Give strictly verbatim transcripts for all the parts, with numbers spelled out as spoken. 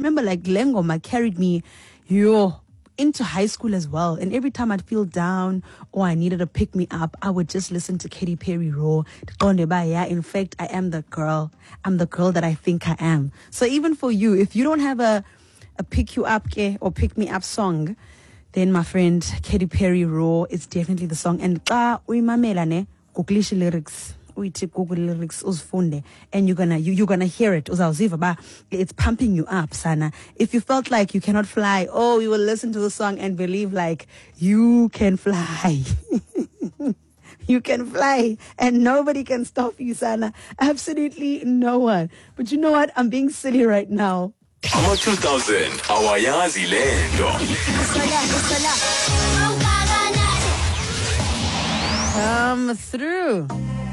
remember like Lengoma carried me, yo, into high school as well. And every time I'd feel down or I needed to pick me up, I would just listen to Katy Perry Raw. Yeah, in fact, I am the girl. I'm the girl that I think I am. So even for you, if you don't have a, a pick you up or pick me up song, then my friend, Katy Perry Raw is definitely the song. And ka uyimamela ne, Google lyrics. Google lyrics uzifunde, and you're gonna you, you're gonna hear it. It's pumping you up, Sana. If you felt like you cannot fly, oh, you will listen to the song and believe like you can fly. You can fly, and nobody can stop you, Sana. Absolutely no one. But you know what? I'm being silly right now. Ama two thousand awayazi lento. Come through.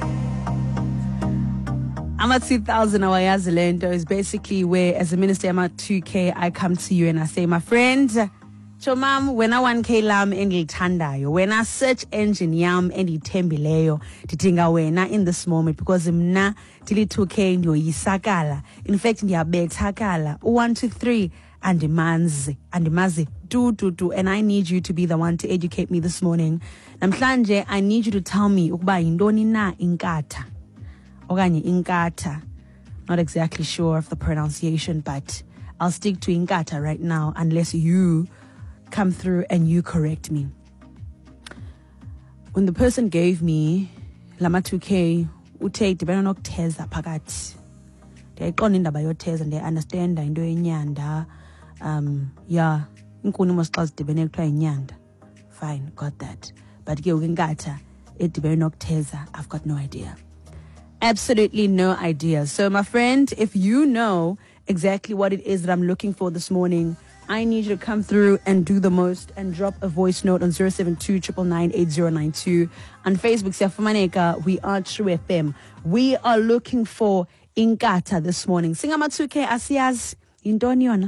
I'm at two thousand Awayazi Lento is basically where, as a minister, I'm at two K, I come to you and I say, my friend, Chomam, when I one K lam engilithandayo, when I search engine yam endithembileyo, ndidinga wena in this moment, because mna tili two K ndiyoyisakala. In fact, ndiyabethakala. one, two, three, andimanzi, andimazi, do, do, do. And I need you to be the one to educate me this morning. Namhlanje, I need you to tell me, ukuba yintoni na inkatha. Okanye inkatha. Not exactly sure of the pronunciation, but I'll stick to inkatha right now unless you come through and you correct me. When the person gave me Lama two K, uthe dibena nokutheza phakathi. Ndiyayiqonda indaba yotheza and I understand into yenyanda. Um yeah, inkuni mosixa zidibene kuthiwa inyanda. Fine, got that. But ke ukinkatha edibene nokutheza, I've got no idea. Absolutely no idea. So my friend, if you know exactly what it is that I'm looking for this morning, I need you to come through and do the most and drop a voice note on zero seven two nine nine eight zero nine two. On Facebook, Siyafumaneka, we are True F M. We are looking for inkatha this morning. Singama two K asiyaz yintoni yona?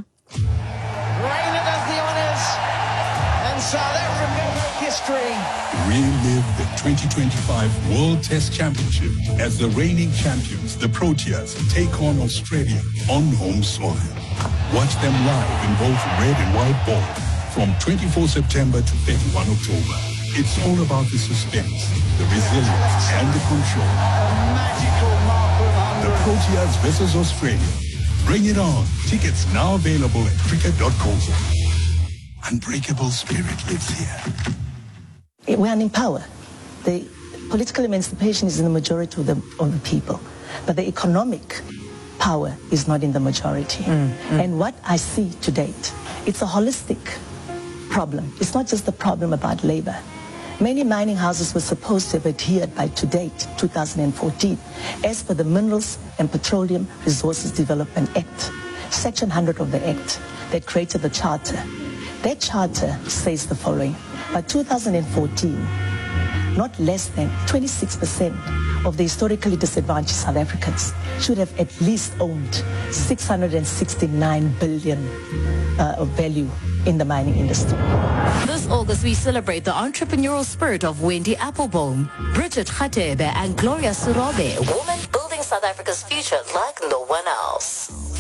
Rainer does the honours, and South African history. Relive the twenty twenty-five World Test Championship as the reigning champions, the Proteas, take on Australia on home soil. Watch them live in both red and white ball from twenty-fourth September to thirty-first October. It's all about the suspense, the resilience, and the control. A magical mark of The Proteas versus Australia. Bring it on. Tickets now available at cricket dot co. Unbreakable spirit lives here. We are in power. The political emancipation is in the majority of the, of the people, but the economic power is not in the majority. Mm, mm. And what I see to date, it's a holistic problem. It's not just a problem about labor. Many mining houses were supposed to have adhered by to date, two thousand fourteen, as per the Minerals and Petroleum Resources Development Act, Section one hundred of the Act that created the Charter. That Charter says the following: by two thousand fourteen, not less than twenty-six percent of the historically disadvantaged South Africans should have at least owned six hundred sixty-nine billion uh, of value in the mining industry. This August, we celebrate the entrepreneurial spirit of Wendy Applebaum, Bridget Khatebe, and Gloria Surobe, women building South Africa's future like no one else.